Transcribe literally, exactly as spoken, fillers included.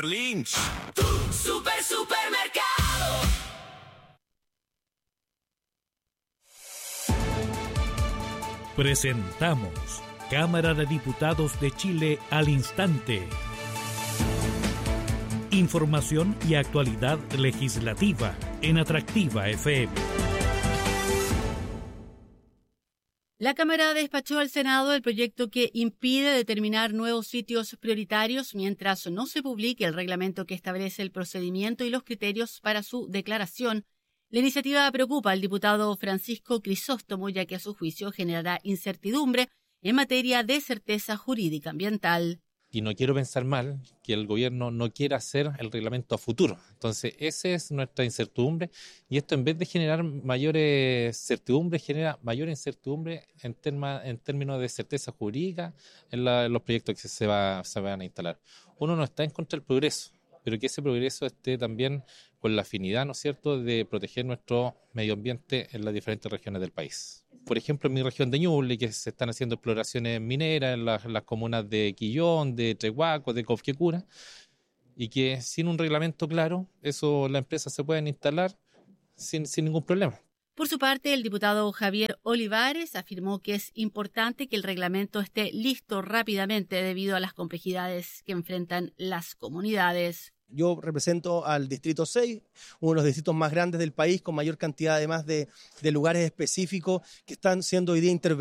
Super Lynch. Tu super supermercado. Presentamos Cámara de Diputados de Chile al instante. Información y actualidad legislativa en Atractiva F M. La Cámara despachó al Senado el proyecto que impide determinar nuevos sitios prioritarios mientras no se publique el reglamento que establece el procedimiento y los criterios para su declaración. La iniciativa preocupa al diputado Francisco Crisóstomo, ya que a su juicio generará incertidumbre en materia de certeza jurídica ambiental. Y no quiero pensar mal que el gobierno no quiera hacer el reglamento a futuro. Entonces, esa es nuestra incertidumbre. Y esto, en vez de generar mayores certidumbres, genera mayor incertidumbre en, terma, en términos de certeza jurídica en, la, en los proyectos que se, va, se van a instalar. Uno no está en contra del progreso, pero que ese progreso esté también con la afinidad, ¿no es cierto?, de proteger nuestro medio ambiente en las diferentes regiones del país. Por ejemplo, en mi región de Ñuble, que se están haciendo exploraciones mineras en las, en las comunas de Quillón, de Trehuaco, de Cofquecura, y que sin un reglamento claro, eso las empresas se pueden instalar sin, sin ningún problema. Por su parte, el diputado Javier Olivares afirmó que es importante que el reglamento esté listo rápidamente debido a las complejidades que enfrentan las comunidades. Yo represento al Distrito seis, uno de los distritos más grandes del país, con mayor cantidad además de, de lugares específicos que están siendo hoy día intervenidos.